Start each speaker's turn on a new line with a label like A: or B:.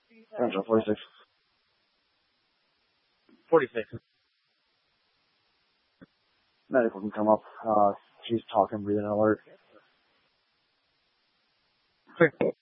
A: Angel 46.
B: 46.
A: Medical can come up. She's talking, breathing alert.
B: Clear.